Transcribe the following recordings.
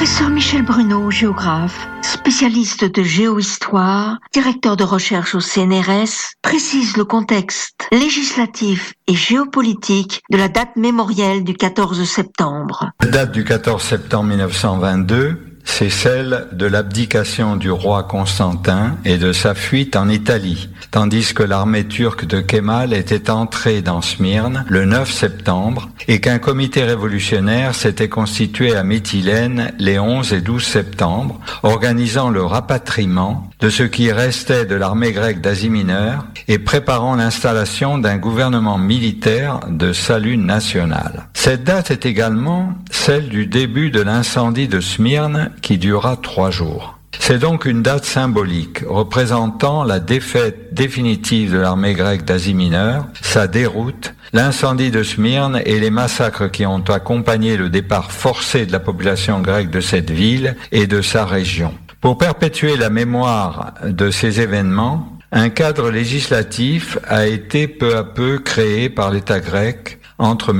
Professeur Michel Bruno, géographe, spécialiste de géohistoire, directeur de recherche au CNRS, précise le contexte législatif et géopolitique de la date mémorielle du 14 septembre. La date du 14 septembre 1922, c'est celle de l'abdication du roi Constantin et de sa fuite en Italie, tandis que l'armée turque de Kemal était entrée dans Smyrne le 9 septembre et qu'un comité révolutionnaire s'était constitué à Mytilène les 11 et 12 septembre, organisant le rapatriement de ce qui restait de l'armée grecque d'Asie mineure et préparant l'installation d'un gouvernement militaire de salut national. Cette date est également celle du début de l'incendie de Smyrne qui dura 3 jours. C'est donc une date symbolique représentant la défaite définitive de l'armée grecque d'Asie mineure, sa déroute, l'incendie de Smyrne et les massacres qui ont accompagné le départ forcé de la population grecque de cette ville et de sa région. Pour perpétuer la mémoire de ces événements, un cadre législatif a été peu à peu créé par l'État grec entre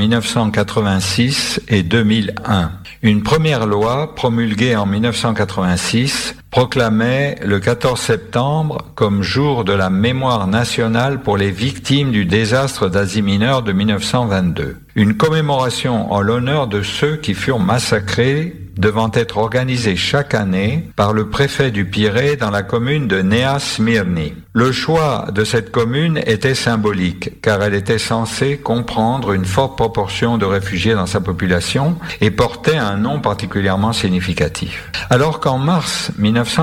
1986 et 2001. Une première loi promulguée en 1986 proclamait le 14 septembre comme jour de la mémoire nationale pour les victimes du désastre d'Asie mineure de 1922. Une commémoration en l'honneur de ceux qui furent massacrés devant être organisée chaque année par le préfet du Pirée dans la commune de Nea Smyrni. Le choix de cette commune était symbolique car elle était censée comprendre une forte proportion de réfugiés dans sa population et portait un nom particulièrement significatif. Alors qu'en mars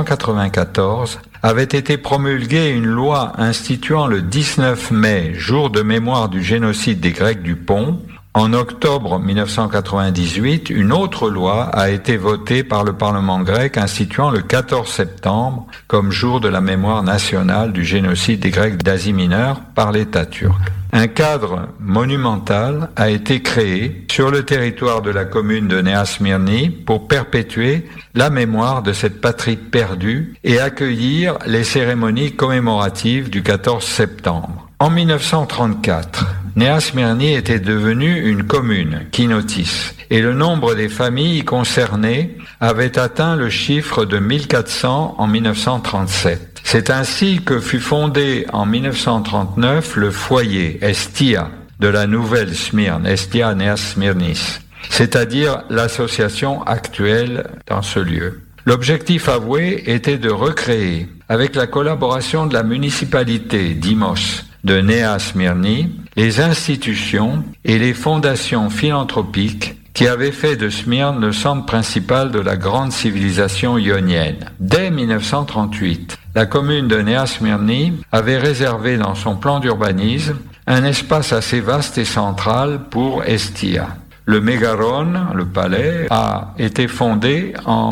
1994 avait été promulguée une loi instituant le 19 mai, jour de mémoire du génocide des Grecs du Pont, en octobre 1998, une autre loi a été votée par le Parlement grec instituant le 14 septembre comme jour de la mémoire nationale du génocide des Grecs d'Asie mineure par l'État turc. Un cadre monumental a été créé sur le territoire de la commune de Nea Smyrni pour perpétuer la mémoire de cette patrie perdue et accueillir les cérémonies commémoratives du 14 septembre. En 1934, Nea Smyrni était devenue une commune, Kinotis, et le nombre des familles concernées avait atteint le chiffre de 1400 en 1937. C'est ainsi que fut fondé en 1939 le foyer Estia de la nouvelle Smyrne, Estia Nea Smyrnis, c'est-à-dire l'association actuelle dans ce lieu. L'objectif avoué était de recréer, avec la collaboration de la municipalité d'Imos, de Nea Smyrni, les institutions et les fondations philanthropiques qui avaient fait de Smyrne le centre principal de la grande civilisation ionienne. Dès 1938, la commune de Nea Smyrni avait réservé dans son plan d'urbanisme un espace assez vaste et central pour Estia. Le Mégaron, le palais, a été fondé en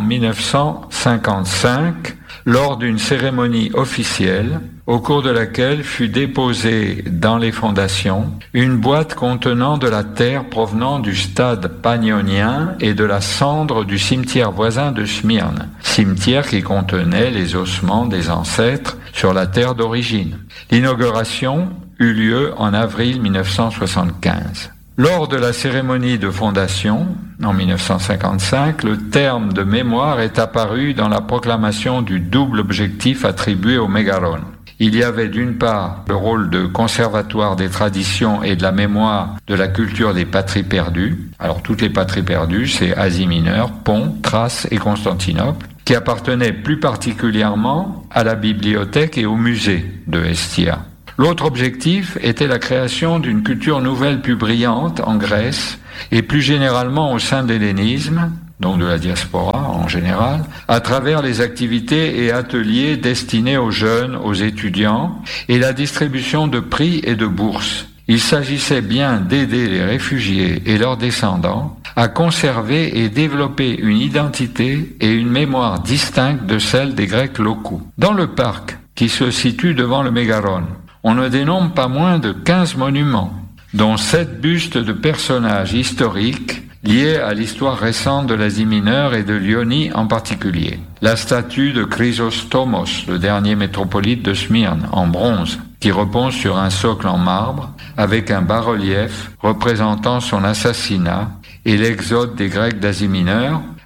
1955 lors d'une cérémonie officielle au cours de laquelle fut déposée dans les fondations une boîte contenant de la terre provenant du stade pannonien et de la cendre du cimetière voisin de Smyrne, cimetière qui contenait les ossements des ancêtres sur la terre d'origine. L'inauguration eut lieu en avril 1975. Lors de la cérémonie de fondation, en 1955, le terme de mémoire est apparu dans la proclamation du double objectif attribué au Mégaron. Il y avait d'une part le rôle de conservatoire des traditions et de la mémoire de la culture des patries perdues. Alors toutes les patries perdues, c'est Asie mineure, Pont, Thrace et Constantinople, qui appartenaient plus particulièrement à la bibliothèque et au musée de Estia. L'autre objectif était la création d'une culture nouvelle plus brillante en Grèce et plus généralement au sein de l'hellénisme, donc de la diaspora en général, à travers les activités et ateliers destinés aux jeunes, aux étudiants et la distribution de prix et de bourses. Il s'agissait bien d'aider les réfugiés et leurs descendants à conserver et développer une identité et une mémoire distincte de celle des Grecs locaux. Dans le parc qui se situe devant le Mégaron, on ne dénombre pas moins de 15 monuments, dont 7 bustes de personnages historiques liés à l'histoire récente de l'Asie mineure et de l'Ionie en particulier. La statue de Chrysostomos, le dernier métropolite de Smyrne, en bronze, qui repose sur un socle en marbre, avec un bas-relief représentant son assassinat et l'exode des Grecs d'Asie mineure,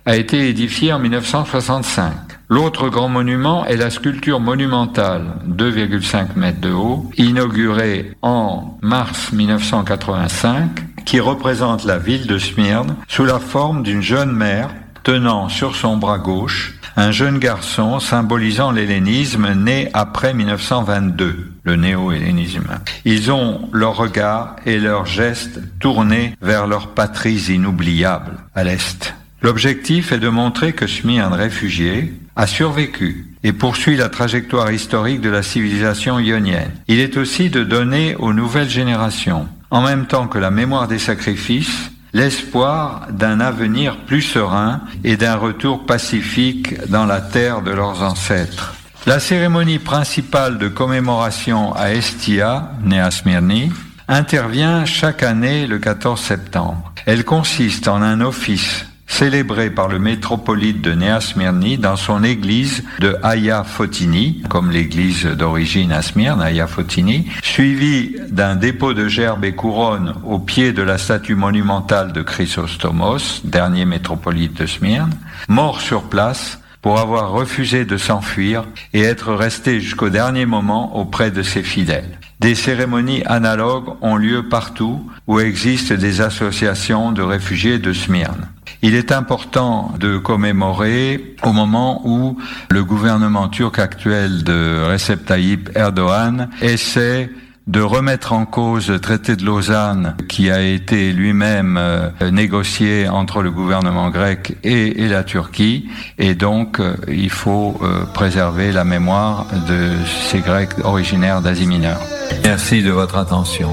a été édifié en 1965. L'autre grand monument est la sculpture monumentale, 2,5 mètres de haut, inaugurée en mars 1985, qui représente la ville de Smyrne sous la forme d'une jeune mère tenant sur son bras gauche un jeune garçon symbolisant l'hellénisme né après 1922, le néo-hellénisme. Ils ont leur regard et leurs gestes tournés vers leurs patries inoubliables à l'Est. L'objectif est de montrer que Smyrne réfugié a survécu et poursuit la trajectoire historique de la civilisation ionienne. Il est aussi de donner aux nouvelles générations, en même temps que la mémoire des sacrifices, l'espoir d'un avenir plus serein et d'un retour pacifique dans la terre de leurs ancêtres. La cérémonie principale de commémoration à Estia, Nea Smyrni, intervient chaque année le 14 septembre. Elle consiste en un office célébré par le métropolite de Nea Smyrni dans son église de Hagia Photini, comme l'église d'origine à Smyrne, Hagia Photini, suivi d'un dépôt de gerbes et couronnes au pied de la statue monumentale de Chrysostomos, dernier métropolite de Smyrne, mort sur place pour avoir refusé de s'enfuir et être resté jusqu'au dernier moment auprès de ses fidèles. Des cérémonies analogues ont lieu partout où existent des associations de réfugiés de Smyrne. Il est important de commémorer au moment où le gouvernement turc actuel de Recep Tayyip Erdogan essaie de remettre en cause le traité de Lausanne qui a été lui-même négocié entre le gouvernement grec et la Turquie, et donc il faut préserver la mémoire de ces Grecs originaires d'Asie mineure. Merci de votre attention.